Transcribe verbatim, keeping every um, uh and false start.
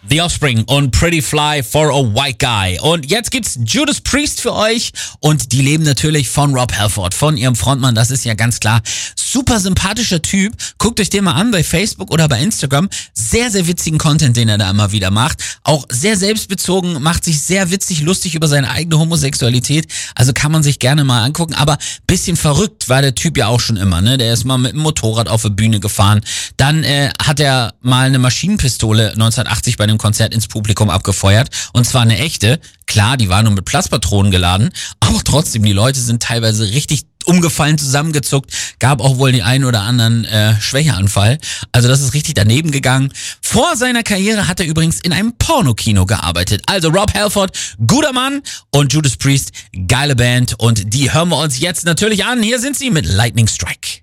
The Offspring und Pretty Fly for a White Guy. Und jetzt gibt's Judas Priest für euch und die leben natürlich von Rob Halford, von ihrem Frontmann, das ist ja ganz klar. Super sympathischer Typ, guckt euch den mal an bei Facebook oder bei Instagram. Sehr, sehr witzigen Content, den er da immer wieder macht. Auch sehr selbstbezogen, macht sich sehr witzig, lustig über seine eigene Homosexualität. Also kann man sich gerne mal angucken, aber bisschen verrückt war der Typ ja auch schon immer, ne? Der ist mal mit dem Motorrad auf der Bühne gefahren. Dann äh, hat er mal eine Maschinenpistole neunzehnhundertachtzig bei einem Konzert ins Publikum abgefeuert. Und zwar eine echte. Klar, die war nur mit Plaspatronen geladen, aber trotzdem, die Leute sind teilweise richtig umgefallen, zusammengezuckt, gab auch wohl den einen oder anderen äh, Schwächeanfall. Also das ist richtig daneben gegangen. Vor seiner Karriere hat er übrigens in einem Pornokino gearbeitet. Also Rob Halford, guter Mann, und Judas Priest, geile Band, und die hören wir uns jetzt natürlich an. Hier sind sie mit Lightning Strike.